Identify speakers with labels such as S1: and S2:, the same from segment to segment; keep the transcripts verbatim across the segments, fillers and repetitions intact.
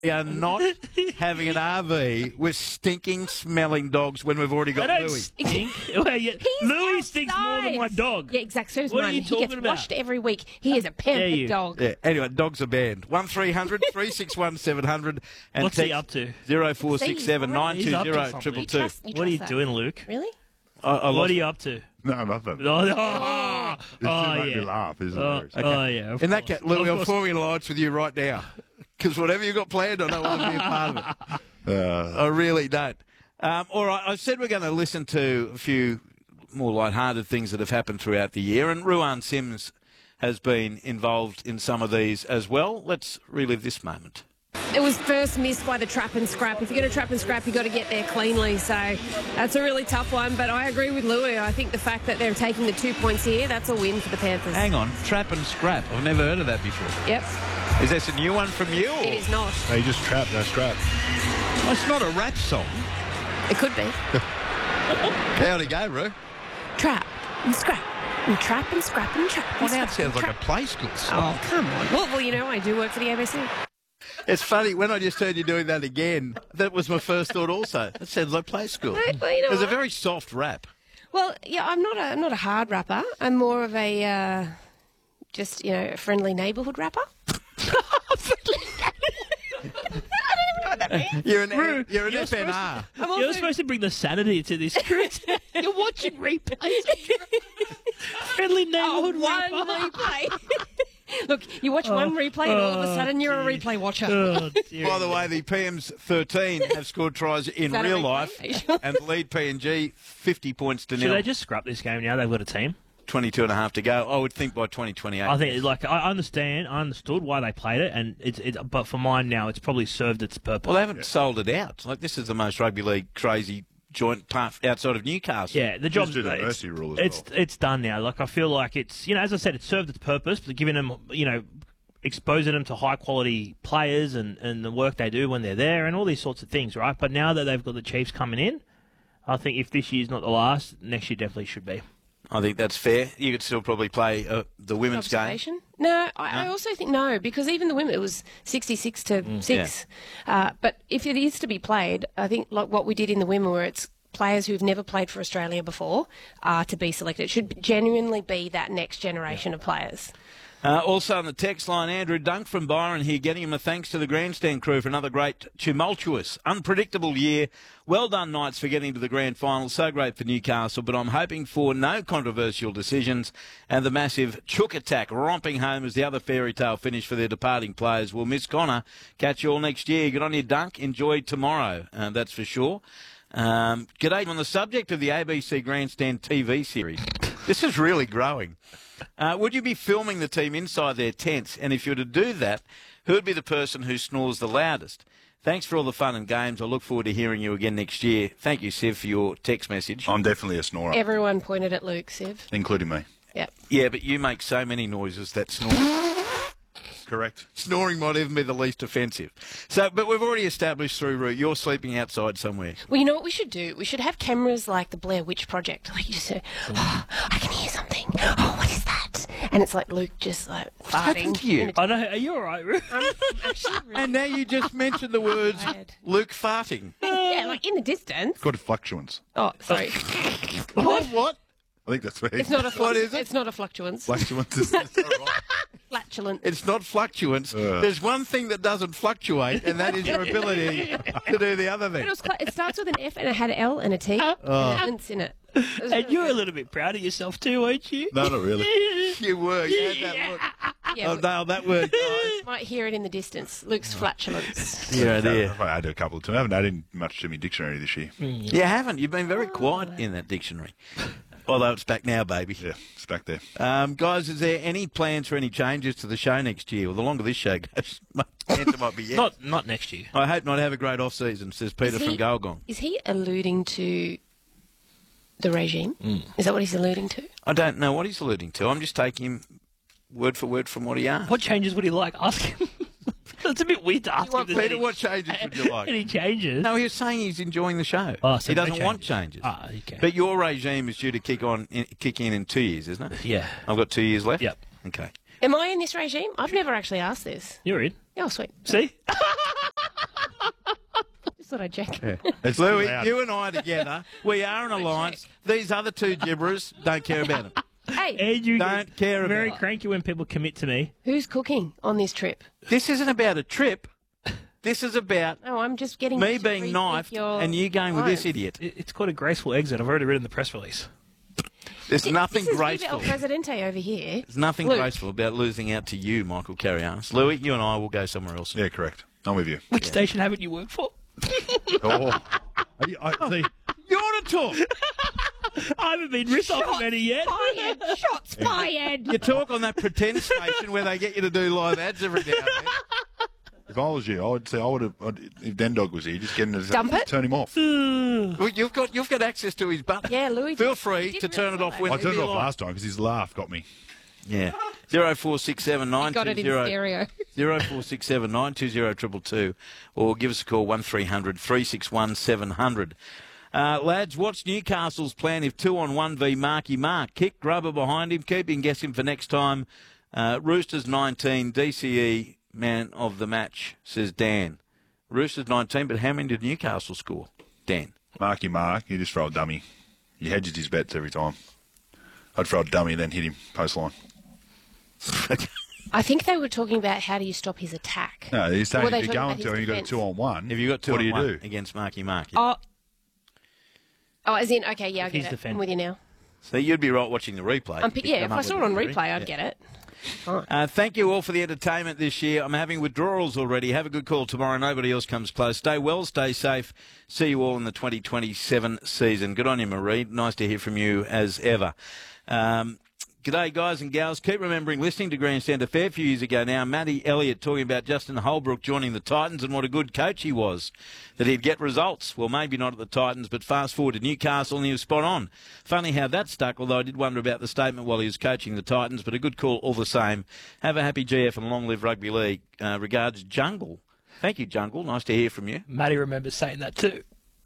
S1: We are not having an R V with stinking, smelling dogs when we've already got
S2: They don't
S1: Louis.
S2: stink. Well, yeah, Louis stinks more than my dog.
S3: Yeah, exactly. So
S2: What are
S3: mine.
S2: you
S3: He
S2: talking
S3: gets
S2: about?
S3: washed every week. He is a
S2: Dare you.
S3: pampered dog.
S1: Yeah. Anyway, dogs are banned. One three hundred three six one seven hundred and
S2: What's he up to?
S1: Zero four six seven nine two
S2: He's up to
S1: zero
S2: something.
S1: triple
S3: You
S1: two.
S3: trust- you
S2: What are you
S3: trust that?
S2: doing, Luke?
S3: Really?
S1: I, I
S2: What
S1: lost-
S2: are you up to?
S4: No, nothing.
S2: Oh, oh,
S4: This
S2: oh,
S4: should
S2: oh
S4: make me
S2: yeah.
S4: laugh, isn't
S2: Oh,
S4: it?
S2: oh, yeah. of
S1: In that
S2: course.
S1: case, Louis,
S2: Of
S1: I'm
S2: course.
S1: forming an alliance with you right now. Because whatever you've got planned, I don't want to be a part of it.
S4: Uh,
S1: I really don't. Um, all right, I said we're going to listen to a few more lighthearted things that have happened throughout the year, and Ruan Sims has been involved in some of these as well. Let's relive this moment.
S3: It was first missed by the trap and scrap. If you're going to trap and scrap, you've got to get there cleanly. So that's a really tough one. But I agree with Louis. I think the fact that they're taking the two points here, that's a win for the Panthers.
S1: Hang on, trap and scrap. I've never heard of that before.
S3: Yep.
S1: Is this a new one from you? Or?
S3: It is not.
S4: no, you just trap, no scrap.
S1: Oh, it's not a rap song.
S3: It could be.
S1: How'd it go, Ru?
S3: Trap and scrap. And trap and scrap and trap. And
S1: Well, now it
S3: scrap
S1: sounds
S3: and
S1: like a
S3: trap.
S1: play school song.
S3: Oh, come on. Well, well, you know, I do work for the A B C.
S1: It's funny, when I just heard you doing that again, that was my first thought also. It sounds like play school.
S3: Well, well, you know
S1: It was a
S3: what?
S1: very soft rap.
S3: Well, yeah, I'm not a I'm not a hard rapper. I'm more of a uh, just you know a friendly neighbourhood rapper.
S1: You're an,
S2: Ru,
S1: you're an
S2: you're
S1: F N R.
S3: I'm
S2: You're
S3: also-
S2: supposed to bring the sanity to this. You're watching replays. Friendly
S3: Oh,
S2: neighbourhood
S3: one
S2: rapper.
S3: replay. Look, you watch one replay, and all of a sudden you're a replay watcher.
S2: Oh, dear.
S1: By the way, the P Ms thirteen have scored tries in
S3: that a
S1: real
S3: replay?
S1: life and lead P N G fifty points to
S2: Should
S1: nil.
S2: they just scrap this game now? They've got a team.
S1: twenty-two and a half to go. I would think by twenty twenty-eight.
S2: I think, like, I understand, I understood why they played it, and it's, it's but for mine now, it's probably served its purpose.
S1: Well, they haven't sold it out. Like, this is the most rugby league crazy joint part outside of Newcastle.
S2: Yeah, the job's
S4: do the
S2: it's,
S4: mercy rule as
S2: it's
S4: well.
S2: it's done now. Like I feel like it's you know as I said, it served its purpose, but giving them you know exposing them to high quality players and, and the work they do when they're there and all these sorts of things, right? But now that they've got the Chiefs coming in, I think if this year's not the last, next year definitely should be.
S1: I think that's fair. You could still probably play uh, the women's game.
S3: Observation? No, I, I also think no, because even the women, it was sixty-six to six. Uh, but if it is to be played, I think like what we did in the women, where it's players who've never played for Australia before are to be selected. It should genuinely be that next generation of players.
S1: Uh, also on the text line, Andrew Dunk from Byron here, getting him a thanks to the grandstand crew for another great, tumultuous, unpredictable year. Well done, Knights, for getting to the grand final. So great for Newcastle, but I'm hoping for no controversial decisions and the massive chook attack romping home as the other fairy tale finish for their departing players. We'll miss Connor. Catch you all next year. Good on you, Dunk. Enjoy tomorrow, uh, that's for sure. Um, g'day. On the subject of the A B C Grandstand T V series, this is really growing. Uh, would you be filming the team inside their tents? And if you were to do that, who would be the person who snores the loudest? Thanks for all the fun and games. I look forward to hearing you again next year. Thank you, Siv, for your text message.
S4: I'm definitely a snorer,
S3: Everyone pointed at Luke, Siv.
S4: including me.
S3: Yep.
S1: Yeah, but you make so many noises that snore.
S4: Correct.
S1: Snoring might even be the least offensive. So, but we've already established through Root, you're sleeping outside somewhere.
S3: Well, you know what we should do? We should have cameras like the Blair Witch Project. Like you just say, oh, I can hear something. Oh, what is that? And it's like Luke just like farting.
S1: happened to you?
S3: in a-
S2: I know. Are you all right, Ru?
S3: I'm actually really
S1: And now you just mentioned the words
S3: tired.
S1: Luke farting.
S3: Yeah, like in the distance.
S4: Called fluctuance.
S3: Oh, sorry.
S1: What? What?
S4: I think that's right.
S3: It's not a flu-
S1: What is it?
S3: It's not a fluctuance.
S4: Fluctuance is, is that right?
S3: Flatulent.
S1: It's not fluctuance.
S4: Uh.
S1: There's one thing that doesn't fluctuate, and that is your ability to do the other thing.
S3: It, was, cl- it starts with an F and it had an L and a T and an N's in it. It was
S2: And
S3: really
S2: you're a
S3: good.
S2: little bit proud of yourself too, aren't you?
S4: No, not really.
S1: You were. You had that look.
S3: Yeah,
S1: Oh,
S3: we
S1: nailed that word, guys.
S3: might hear it in the distance. Luke's flatulence.
S1: Yeah, dear.
S4: I added a couple of times. I haven't added much to my dictionary this year.
S1: You haven't. You've been very quiet in that dictionary. Although it's back now, baby.
S4: Yeah, it's back there.
S1: Um, guys, is there any plans for any changes to the show next year? Well, the longer this show goes, my answer might be yes.
S2: Not not next year.
S1: I hope not have a great off-season, says Peter
S3: Is
S1: from
S3: he-
S1: Golgong.
S3: Is he alluding to the regime?
S1: Mm.
S3: Is that what he's alluding to?
S1: I don't know what he's alluding to. I'm just taking him word for word from what he asked.
S2: What changes would he like? Ask him. It's a bit weird to ask
S1: You want
S2: him. if
S1: Peter,
S2: there's
S1: what changes would you like?
S2: Any changes?
S1: No, he was saying he's enjoying the show.
S2: Oh, so
S1: he
S2: no
S1: doesn't want
S2: changes.
S1: changes.
S2: Ah, okay.
S1: But your regime is due to kick on, in, kick in in two years, isn't it?
S2: Yeah.
S1: I've got two years left?
S2: Yep.
S1: Okay.
S3: Am I in this regime? I've never actually asked this.
S2: You're in.
S3: Oh, sweet.
S2: See?
S3: thought I'd check.
S4: It's
S1: Louis,
S4: loud.
S1: you and I together, we are an alliance. These other two gibberers don't care about them.
S3: Hey,
S2: Andrew
S1: Don't
S2: gets
S1: care
S2: very
S1: about it.
S2: cranky when people commit to me.
S3: who's cooking on this trip?
S1: This isn't about a trip. This is about
S3: Oh, I'm just getting
S1: me
S3: you to
S1: being
S3: rethink
S1: knifed
S3: your
S1: and you going with this
S3: lines.
S1: idiot.
S2: It- It's called a graceful exit. I've already written the press release.
S1: There's nothing
S3: This is
S1: graceful.
S3: Viva El Presidente over here.
S1: There's nothing
S3: Luke.
S1: graceful about losing out to you, Michael Carrianos. Louis, you and I will go somewhere else.
S4: Yeah, correct. I'm with you.
S2: Which station haven't you worked for?
S4: Oh. Are you- I, see,
S1: You want to talk?
S2: I haven't been ripped off of any yet.
S3: Fired! Shots fired!
S1: You talk on that pretend station where they get you to do live ads every now and then.
S4: if I was you, I would say I would have. I'd- If Den Dog was here, just get him to
S3: Dump it?
S4: turn him off.
S1: Well, you've got you've got access to his button.
S3: Yeah, Louis
S1: Feel
S3: did-
S1: free
S3: he did
S1: to turn
S3: really
S1: it off
S3: well.
S1: when
S4: I turned it
S1: you
S4: off
S1: like.
S4: last time because his laugh got me.
S1: Yeah. Zero four six seven nine
S3: Got
S1: two
S3: it in
S1: zero
S3: stereo.
S1: zero four six seven nine two zero triple two, or give us a call one three hundred three six one seven hundred. Uh, lads, what's Newcastle's plan if two on one v Marky Mark? Kick Grubber behind him, keep him guessing for next time. Uh, Roosters nineteen, D C E man of the match, says Dan. Roosters nineteen, but how many did Newcastle score? Dan.
S4: Marky Mark, you just throw a dummy. He hedges his bets every time. I'd throw a dummy, then hit him post line.
S3: I think they were talking about how do you stop his attack.
S4: No, he's saying
S3: Were they
S4: if you're
S3: talking
S4: going
S3: about
S4: to
S3: his
S4: and you've got a
S3: defence?
S4: two on one,
S1: Have you got two
S4: what
S1: on
S4: do you
S1: one
S4: do?
S1: against Marky Mark?
S3: Oh, oh, as in, okay, yeah, I
S2: He's
S3: get it.
S2: defend-
S3: I'm with you now.
S1: So you'd be right watching the replay.
S3: Um,
S1: You'd
S3: yeah,
S1: come
S3: if
S1: up
S3: I
S1: with
S3: saw
S1: a
S3: it on
S1: theory.
S3: replay, I'd
S1: Yeah.
S3: get it.
S1: Uh, thank you all for the entertainment this year. I'm having withdrawals already. Have a good call tomorrow. Nobody else comes close. Stay well, stay safe. See you all in the twenty twenty-seven season. Good on you, Marie. Nice to hear from you as ever. Um, G'day, guys and gals. Keep remembering listening to Grandstand a fair few years ago now. Matty Elliott talking about Justin Holbrook joining the Titans and what a good coach he was, that he'd get results. Well, maybe not at the Titans, but fast forward to Newcastle and he was spot on. Funny how that stuck, although I did wonder about the statement while he was coaching the Titans, but a good call all the same. Have a happy G F and long live rugby league. Uh, regards, Jungle. Thank you, Jungle. Nice to hear from you.
S2: Matty remembers saying that too.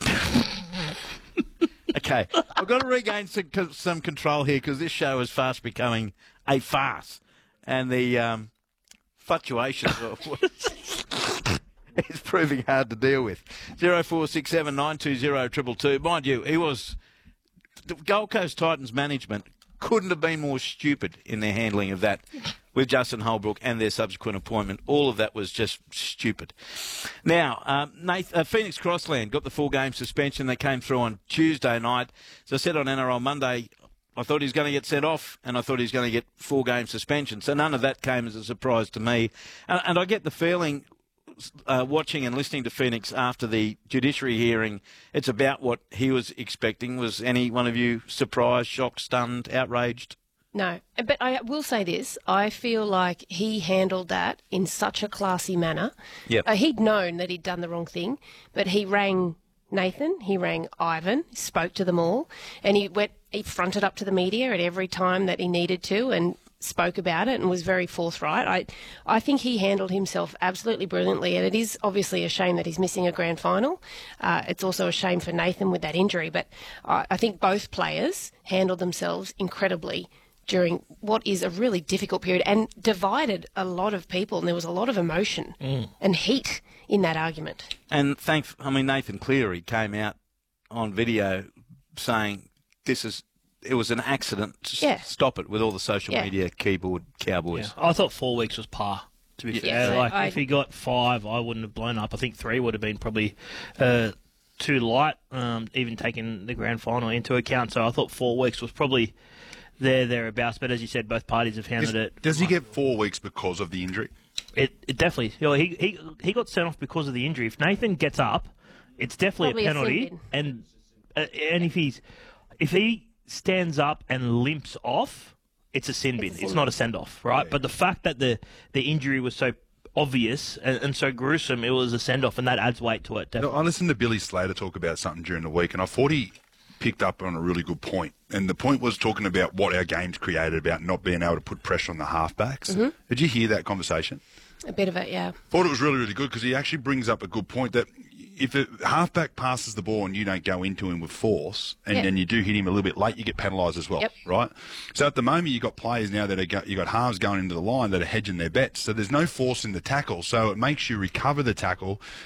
S1: Okay, I've got to regain some, some control here because this show is fast becoming a farce. And the um, fluctuations of is proving hard to deal with. zero four six seven nine two zero triple two. Mind you, he was... The Gold Coast Titans management couldn't have been more stupid in their handling of that with Justin Holbrook and their subsequent appointment. All of that was just stupid. Now, um, Nath, uh, Phoenix Crossland got the four-game suspension that came through on Tuesday night. As I said on N R L Monday, I thought he was going to get sent off and I thought he was going to get four-game suspension. So none of that came as a surprise to me. And, and I get the feeling... Uh, watching and listening to Phoenix after the judiciary hearing, it's about what he was expecting. Was any one of you surprised, shocked, stunned, outraged?
S3: No, but I will say this. I feel like he handled that in such a classy manner.
S1: Yep.
S3: Uh, he'd known that he'd done the wrong thing, but he rang Nathan, he rang Ivan, spoke to them all, and he went, he fronted up to the media at every time that he needed to and spoke about it and was very forthright. I, I think he handled himself absolutely brilliantly, and it is obviously a shame that he's missing a grand final. Uh, it's also a shame for Nathan with that injury, but I, I think both players handled themselves incredibly during what is a really difficult period and divided a lot of people, and there was a lot of emotion
S1: Mm.
S3: and heat in that argument.
S1: And thank, I mean, Nathan Cleary came out on video saying this is, it was an accident. Just
S3: Yeah.
S1: stop it with all the social
S3: Yeah.
S1: media keyboard cowboys.
S2: I thought four weeks was par. To be
S3: Yeah,
S2: fair,
S3: so
S2: like
S3: I-
S2: if he got five, I wouldn't have blown up. I think three would have been probably uh, too light, um, even taking the grand final into account. So I thought four weeks was probably there thereabouts. But as you said, both parties have handled it.
S4: Does he get four weeks because of the injury?
S2: It, it definitely. You know, he he he got sent off because of the injury. If Nathan gets up, it's definitely
S3: Probably a
S2: a penalty.
S3: sin bin.
S2: and uh, and if he's if he stands up and limps off, it's a sin bin.
S3: It's a
S2: It's,
S3: sin
S2: not
S3: bin.
S2: a send off, right? But the fact that the the injury was so obvious and, and so gruesome, it was a send off, and that adds weight to it.
S4: No,
S2: Definitely.
S4: I listened to Billy Slater talk about something during the week, and I thought he picked up on a really good point. And the point was talking about what our game's created about not being able to put pressure on the halfbacks.
S3: Mm-hmm.
S4: Did you hear that conversation?
S3: A bit of it, yeah.
S4: Thought it was really, really good because he actually brings up a good point that if a halfback passes the ball and you don't go into him with force, and
S3: Yeah.
S4: then you do hit him a little bit late, you get penalised as well,
S3: Yep.
S4: right? So at the moment, you've got players now that are go, you've got halves going into the line that are hedging their bets. So there's no force in the tackle, so it makes you recover the tackle,